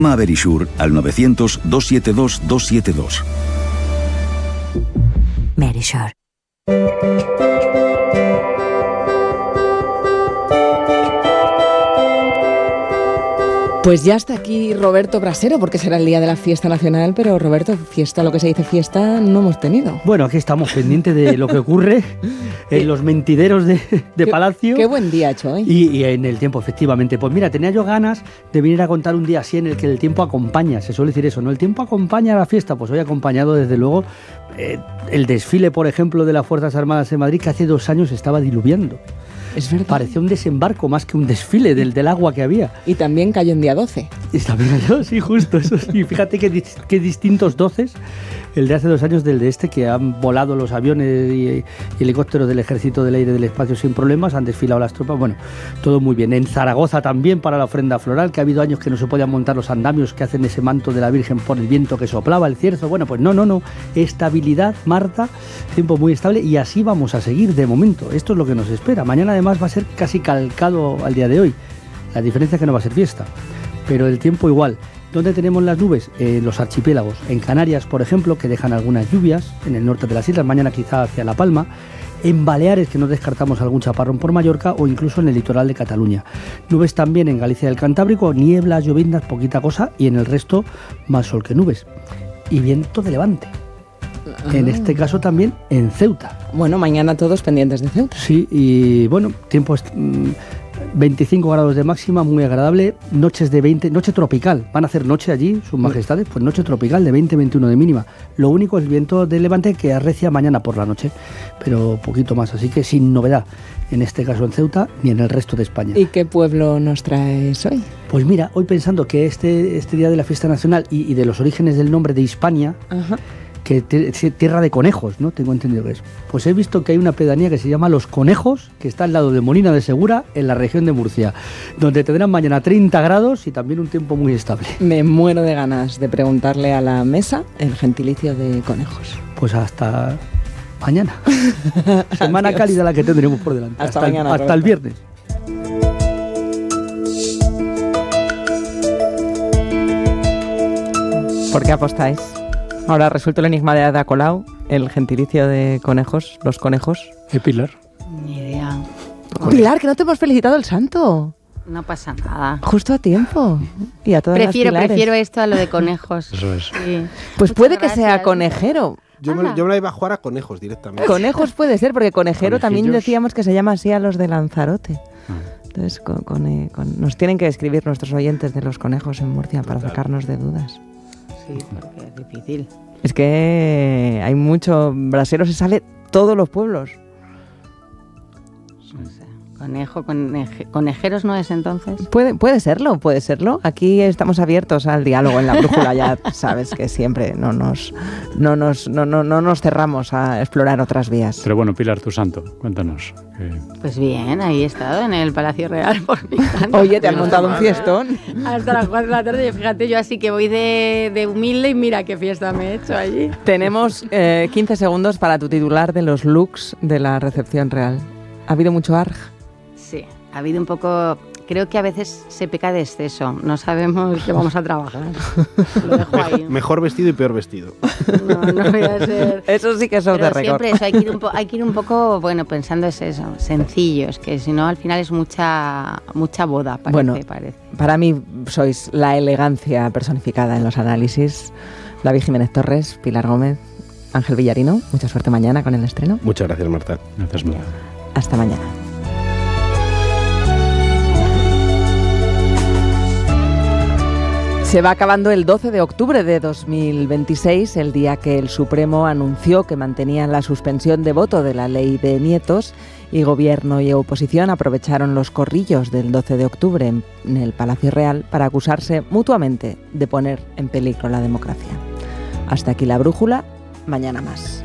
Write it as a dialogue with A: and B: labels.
A: Llama a Verisure al 900-272-272.
B: Verisure.
C: Pues ya está aquí Roberto Brasero, porque será el día de la fiesta nacional, pero Roberto, fiesta, lo que se dice fiesta, no hemos tenido.
D: Bueno, aquí estamos pendientes de lo que ocurre en los mentideros de Palacio.
C: Qué buen día ha hecho hoy.
D: Y en el tiempo, efectivamente. Pues mira, tenía yo ganas de venir a contar un día así en el que el tiempo acompaña. Se suele decir eso, ¿no? El tiempo acompaña a la fiesta. Pues hoy ha acompañado, desde luego, el desfile, por ejemplo, de las Fuerzas Armadas de Madrid, que hace 2 años estaba diluviando.
C: Es verdad.
D: Parecía un desembarco más que un desfile del agua que había.
C: Y también cayó en día 12.
D: Y también cayó, sí, justo, eso sí. Fíjate qué distintos 12, el de hace 2 años del de este, que han volado los aviones y helicópteros del Ejército del Aire del Espacio sin problemas, han desfilado las tropas, bueno, todo muy bien. En Zaragoza también para la ofrenda floral, que ha habido años que no se podían montar los andamios que hacen ese manto de la Virgen por el viento que soplaba, el cierzo. Bueno, pues no, estabilidad, Marta, tiempo muy estable, y así vamos a seguir de momento. Esto es lo que nos espera. Mañana además va a ser casi calcado al día de hoy. La diferencia es que no va a ser fiesta, pero el tiempo igual. ¿Dónde tenemos las nubes? Los archipiélagos. En Canarias, por ejemplo, que dejan algunas lluvias, en el norte de las islas, mañana quizá hacia La Palma. En Baleares, que no descartamos algún chaparrón por Mallorca, o incluso en el litoral de Cataluña. Nubes también en Galicia del Cantábrico, nieblas, lloviznas, poquita cosa, y en el resto más sol que nubes. Y viento de levante. En este caso también en Ceuta.
C: Bueno, mañana todos pendientes de Ceuta.
D: Sí, y bueno, tiempo 25 grados de máxima, muy agradable, noches de 20, noche tropical, van a hacer noche allí, sus majestades, pues noche tropical de 20-21 de mínima. Lo único es el viento de levante que arrecia mañana por la noche, pero poquito más, así que sin novedad, en este caso en Ceuta ni en el resto de España.
C: ¿Y qué pueblo nos traes hoy?
D: Pues mira, hoy pensando que este día de la fiesta nacional y de los orígenes del nombre de Hispania,
C: Ajá.
D: que tierra de conejos, ¿no? Tengo entendido que es. Pues he visto que hay una pedanía que se llama Los Conejos, que está al lado de Molina de Segura, en la región de Murcia, donde tendrán mañana 30 grados y también un tiempo muy estable.
C: Me muero de ganas de preguntarle a la mesa el gentilicio de conejos.
D: Pues hasta mañana. Semana cálida la que tendremos por delante.
C: Hasta mañana,
D: hasta el viernes.
C: ¿Por qué apostáis? Ahora resuelto el enigma de Ada Colau, el gentilicio de conejos, los conejos.
D: Pilar.
E: Ni idea.
C: Pilar, que no te hemos felicitado el santo.
E: No pasa nada.
C: Justo a tiempo. Y a todas
E: Prefiero
C: las Pilares.
E: esto a lo de conejos.
F: Eso es.
E: Sí.
C: Pues
E: Muchas
C: puede que sea
E: gracias.
C: conejero.
G: Yo me la iba a jugar a conejos directamente.
C: Conejos puede ser, porque conejero también
F: Conejillos.
C: decíamos que se llama así a los de Lanzarote. Entonces nos tienen que escribir nuestros oyentes de los conejos en Murcia para sacarnos de dudas.
E: Sí, porque es difícil.
C: Es que hay mucho... Brasero se sale todos los pueblos.
E: O sea, conejeros no es entonces.
C: Puede serlo. Aquí estamos abiertos al diálogo en la brújula, ya sabes que siempre no nos cerramos a explorar otras vías.
F: Pero bueno, Pilar, tu santo, cuéntanos.
E: Pues bien, ahí he estado en el Palacio Real por mi santo.
C: Oye, te han montado un fiestón.
E: Hasta las 4 de la tarde, fíjate, yo así que voy de humilde y mira qué fiesta me he hecho allí.
C: Tenemos 15 segundos para tu titular de los looks de la recepción real. ¿Ha habido mucho arg?
E: Sí, ha habido un poco... Creo que a veces se peca de exceso. No sabemos que vamos a trabajar. Lo dejo ahí.
G: Mejor vestido y peor vestido.
E: No voy a ser...
C: Eso sí que es off the
E: Pero
C: record.
E: siempre eso, hay que ir un poco, bueno, pensando es eso, sencillos, que si no al final es mucha boda, parece.
C: Para mí sois la elegancia personificada en los análisis. David Jiménez Torres, Pilar Gómez, Ángel Villarino. Mucha suerte mañana con el estreno.
G: Muchas gracias, Marta.
F: Gracias, Marta.
C: Hasta mañana. Se va acabando el 12 de octubre de 2026, el día que el Supremo anunció que mantenían la suspensión de voto de la ley de nietos, y gobierno y oposición aprovecharon los corrillos del 12 de octubre en el Palacio Real para acusarse mutuamente de poner en peligro la democracia. Hasta aquí la brújula, mañana más.